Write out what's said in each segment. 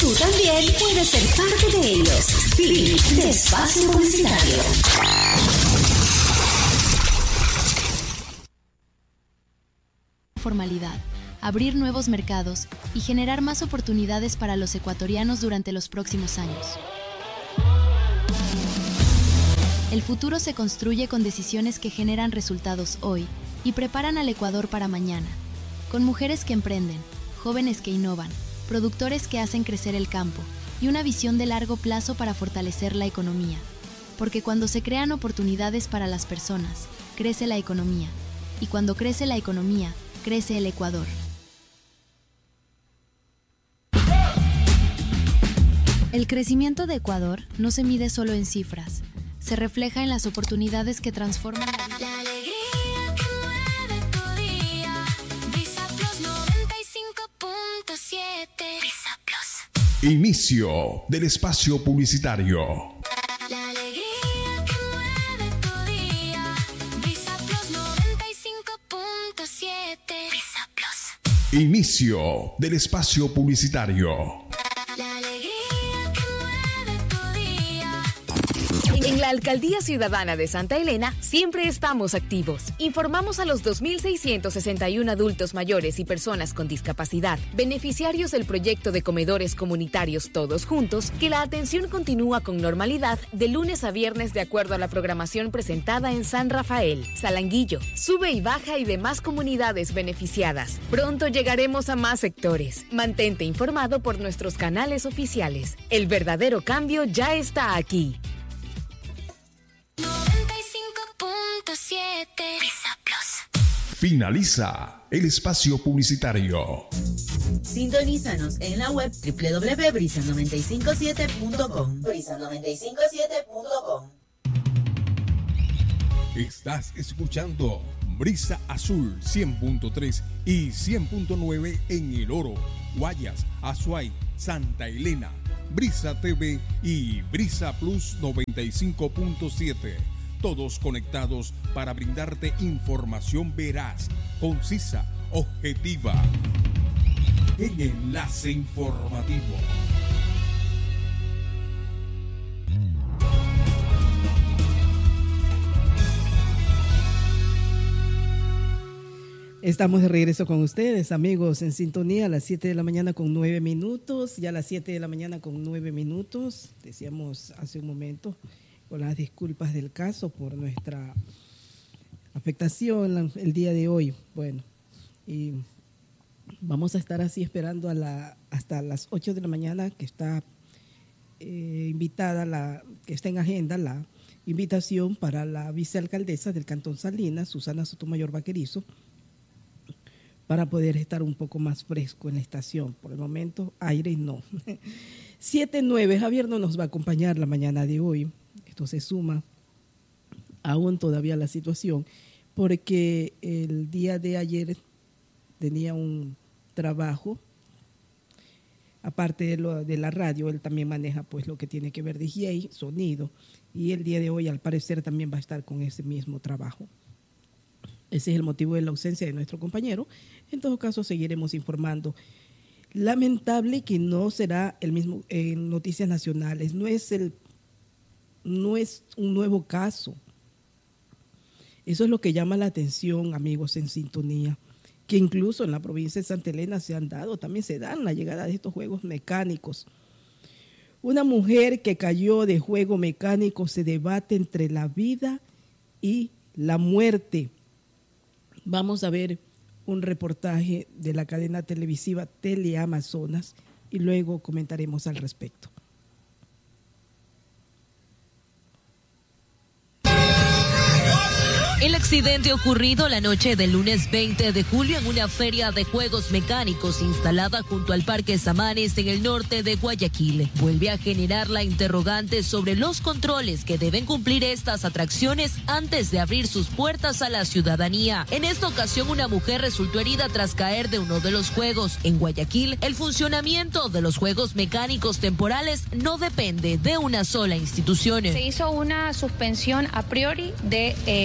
Tú también puedes ser parte de ellos. Fin de espacio publicitario. Formalidad, abrir nuevos mercados y generar más oportunidades para los ecuatorianos durante los próximos años. El futuro se construye con decisiones que generan resultados hoy y preparan al Ecuador para mañana, con mujeres que emprenden, jóvenes que innovan, productores que hacen crecer el campo y una visión de largo plazo para fortalecer la economía. Porque cuando se crean oportunidades para las personas, crece la economía. Y cuando crece la economía, crece el Ecuador. El crecimiento de Ecuador no se mide solo en cifras, se refleja en las oportunidades que transforman la vida. La alegría que mueve tu día. Brisa Plus 95.7. Brisa Plus. Inicio del espacio publicitario. La alegría que mueve tu día. Brisa Plus 95.7. Brisa Plus. Inicio del espacio publicitario. La alegría que mueve tu día. En la Alcaldía Ciudadana de Santa Elena siempre estamos activos. Informamos a los 2.661 adultos mayores y personas con discapacidad, beneficiarios del proyecto de comedores comunitarios Todos Juntos, que la atención continúa con normalidad de lunes a viernes de acuerdo a la programación presentada en San Rafael, Salanguillo, Sube y Baja y demás comunidades beneficiadas. Pronto llegaremos a más sectores. Mantente informado por nuestros canales oficiales. El verdadero cambio ya está aquí. 95.7. Brisa Plus. Finaliza el espacio publicitario. Sintonízanos en la web www.brisa957.com. Brisa957.com. Estás escuchando Brisa Azul 100.3 y 100.9 en El Oro, Guayas, Azuay, Santa Elena, Brisa TV y Brisa Plus 95.7. Todos conectados para brindarte información veraz, concisa, objetiva. En Enlace Informativo. Estamos de regreso con ustedes, amigos, en sintonía a las 7 de la mañana con 9 minutos. Ya a las 7 de la mañana con 9 minutos, decíamos hace un momento, con las disculpas del caso por nuestra afectación el día de hoy. Bueno, y vamos a estar así esperando hasta las 8 de la mañana, que está invitada, que está en agenda la invitación para la vicealcaldesa del Cantón Salinas, Susana Sotomayor Vaquerizo, para poder estar un poco más fresco en la estación. Por el momento, aire no. 7:09, Javier no nos va a acompañar la mañana de hoy. Esto se suma aún todavía a la situación, porque el día de ayer tenía un trabajo, aparte de la radio, él también maneja pues lo que tiene que ver DJ, sonido, y el día de hoy al parecer también va a estar con ese mismo trabajo. Ese es el motivo de la ausencia de nuestro compañero. En todo caso, seguiremos informando. Lamentable que no será el mismo en Noticias Nacionales. No es un nuevo caso. Eso es lo que llama la atención, amigos en sintonía, que incluso en la provincia de Santa Elena también se dan la llegada de estos juegos mecánicos. Una mujer que cayó de juego mecánico se debate entre la vida y la muerte. Vamos a ver un reportaje de la cadena televisiva Teleamazonas y luego comentaremos al respecto. El accidente ocurrido la noche del lunes 20 de julio en una feria de juegos mecánicos instalada junto al Parque Samanes en el norte de Guayaquil vuelve a generar la interrogante sobre los controles que deben cumplir estas atracciones antes de abrir sus puertas a la ciudadanía. En esta ocasión, una mujer resultó herida tras caer de uno de los juegos. En Guayaquil, el funcionamiento de los juegos mecánicos temporales no depende de una sola institución. Se hizo una suspensión a priori del juego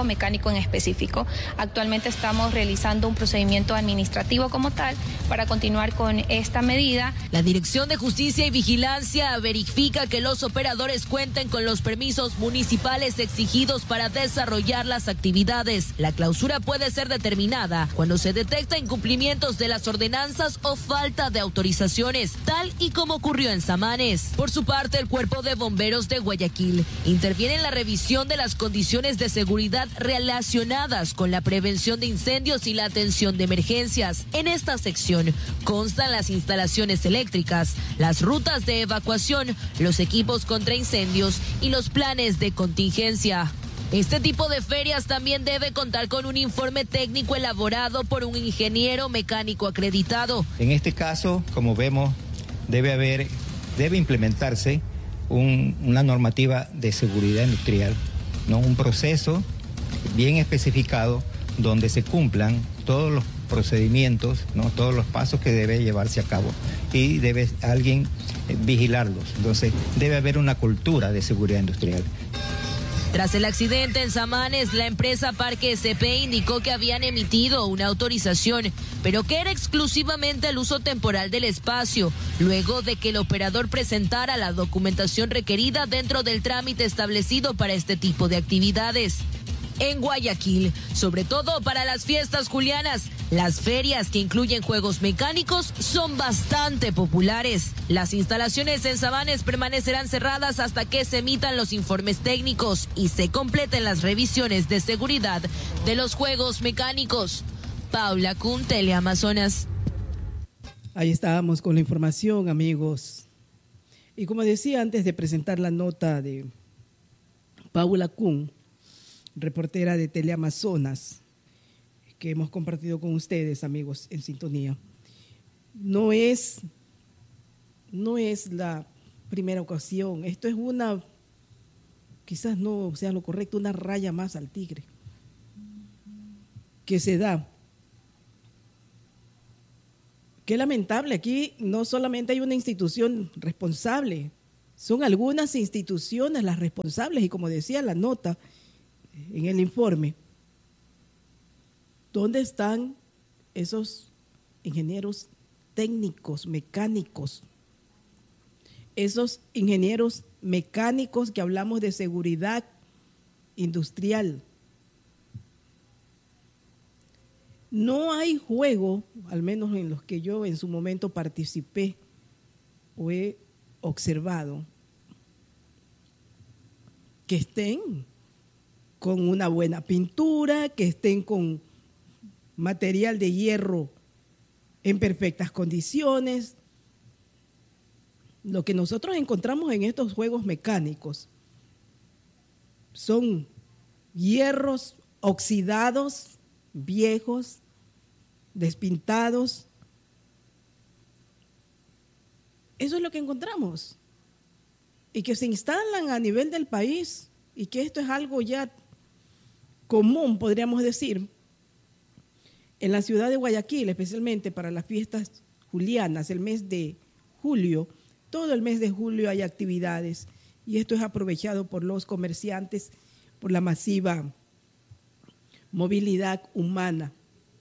mecánico en específico. Actualmente estamos realizando un procedimiento administrativo como tal para continuar con esta medida. La Dirección de Justicia y Vigilancia verifica que los operadores cuenten con los permisos municipales exigidos para desarrollar las actividades. La clausura puede ser determinada cuando se detecta incumplimientos de las ordenanzas o falta de autorizaciones, tal y como ocurrió en Samanes. Por su parte, el Cuerpo de Bomberos de Guayaquil interviene en la revisión de las condiciones de seguridad relacionadas con la prevención de incendios y la atención de emergencias. En esta sección constan las instalaciones eléctricas, las rutas de evacuación, los equipos contra incendios y los planes de contingencia. Este tipo de ferias también debe contar con un informe técnico elaborado por un ingeniero mecánico acreditado. En este caso, como vemos, debe implementarse una normativa de seguridad industrial, ¿no? Un proceso bien especificado donde se cumplan todos los procedimientos, ¿no? Todos los pasos que debe llevarse a cabo y debe alguien vigilarlos. Entonces, debe haber una cultura de seguridad industrial. Tras el accidente en Samanes, la empresa Parque SP indicó que habían emitido una autorización, pero que era exclusivamente el uso temporal del espacio, luego de que el operador presentara la documentación requerida dentro del trámite establecido para este tipo de actividades. En Guayaquil, sobre todo para las fiestas julianas, las ferias que incluyen juegos mecánicos son bastante populares. Las instalaciones en Samanes permanecerán cerradas hasta que se emitan los informes técnicos y se completen las revisiones de seguridad de los juegos mecánicos. Paula Kun, Teleamazonas. Ahí estábamos con la información, amigos. Y como decía antes de presentar la nota de Paula Kun, reportera de Teleamazonas, que hemos compartido con ustedes, amigos, en sintonía. No es la primera ocasión. Esto es quizás no sea lo correcto, una raya más al tigre que se da. Qué lamentable, aquí no solamente hay una institución responsable, son algunas instituciones las responsables y como decía la nota, en el informe, ¿dónde están esos ingenieros técnicos, mecánicos? Esos ingenieros mecánicos que hablamos de seguridad industrial. No hay juego, al menos en los que yo en su momento participé o he observado, que estén con una buena pintura, que estén con material de hierro en perfectas condiciones. Lo que nosotros encontramos en estos juegos mecánicos son hierros oxidados, viejos, despintados. Eso es lo que encontramos. Y que se instalan a nivel del país y que esto es algo ya común, podríamos decir, en la ciudad de Guayaquil, especialmente para las fiestas julianas, el mes de julio, todo el mes de julio hay actividades y esto es aprovechado por los comerciantes, por la masiva movilidad humana.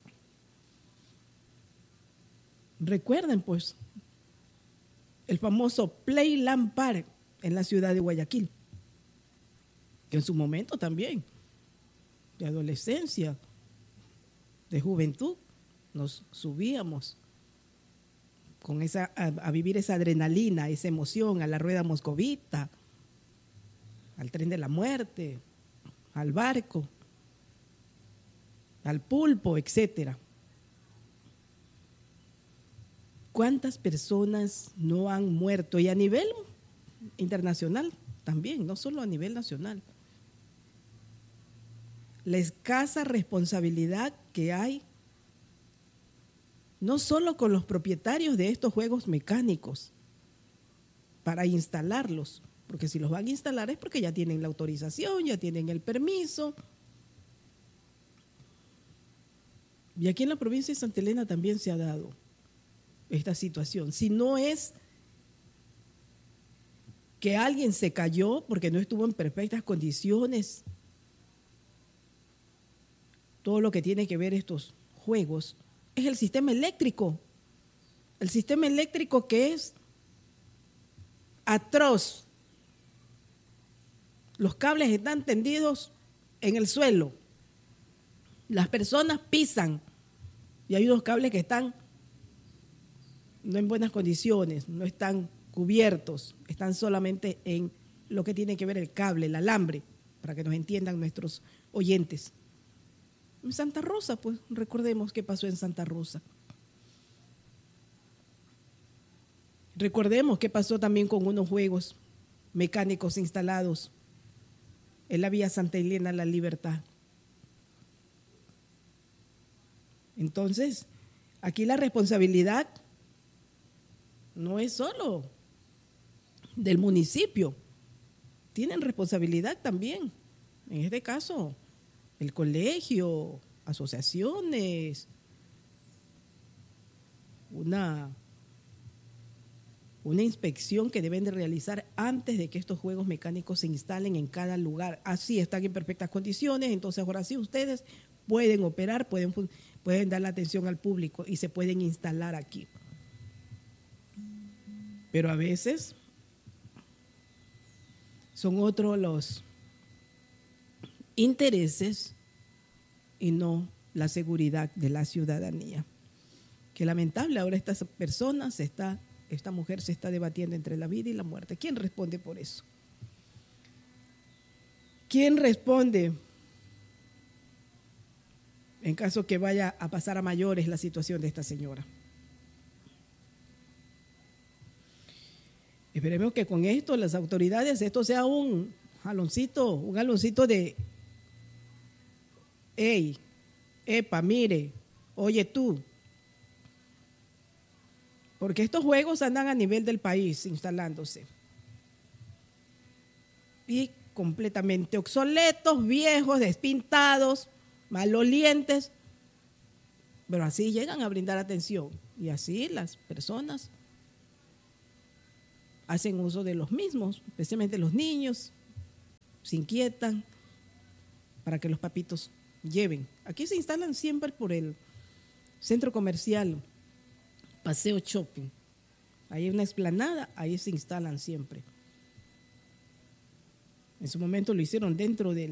Recuerden, pues, el famoso Playland Park en la ciudad de Guayaquil, que en su momento también, de adolescencia, de juventud, nos subíamos con a vivir esa adrenalina, esa emoción, a la rueda moscovita, al tren de la muerte, al barco, al pulpo, etcétera. ¿Cuántas personas no han muerto? Y a nivel internacional también, no solo a nivel nacional. La escasa responsabilidad que hay, no solo con los propietarios de estos juegos mecánicos, para instalarlos, porque si los van a instalar es porque ya tienen la autorización, ya tienen el permiso. Y aquí en la provincia de Santa Elena también se ha dado esta situación. Si no es que alguien se cayó porque no estuvo en perfectas condiciones todo lo que tiene que ver estos juegos, es el sistema eléctrico. El sistema eléctrico que es atroz. Los cables están tendidos en el suelo. Las personas pisan y hay unos cables que están no en buenas condiciones, no están cubiertos, están solamente en lo que tiene que ver el cable, el alambre, para que nos entiendan nuestros oyentes. En Santa Rosa, pues recordemos qué pasó en Santa Rosa. Recordemos qué pasó también con unos juegos mecánicos instalados en la vía Santa Elena La Libertad. Entonces, aquí la responsabilidad no es solo del municipio, tienen responsabilidad también. En este caso, el colegio, asociaciones, una inspección que deben de realizar antes de que estos juegos mecánicos se instalen en cada lugar. Así están en perfectas condiciones, entonces ahora sí ustedes pueden operar, pueden dar la atención al público y se pueden instalar aquí. Pero a veces son otros los intereses y no la seguridad de la ciudadanía. Qué lamentable, ahora esta mujer se está debatiendo entre la vida y la muerte. ¿Quién responde por eso? ¿Quién responde en caso que vaya a pasar a mayores la situación de esta señora? Esperemos que con esto las autoridades, esto sea un jaloncito de, hey, epa, mire, oye tú, porque estos juegos andan a nivel del país instalándose y completamente obsoletos, viejos, despintados, malolientes, pero así llegan a brindar atención y así las personas hacen uso de los mismos, especialmente los niños, se inquietan para que los papitos lleven. Aquí se instalan siempre por el centro comercial Paseo Shopping. Ahí hay una explanada, ahí se instalan siempre. En su momento lo hicieron dentro del